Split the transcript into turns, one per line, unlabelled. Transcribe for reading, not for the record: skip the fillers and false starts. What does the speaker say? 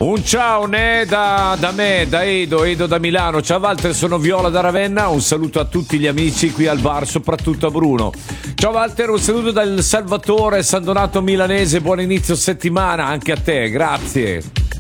Un ciao da me, da Edo da Milano. Ciao Walter, sono Viola da Ravenna. Un saluto a tutti gli amici qui al bar, soprattutto a Bruno. Ciao Walter, un saluto dal Salvatore San Donato milanese. Buon inizio settimana anche a te, grazie.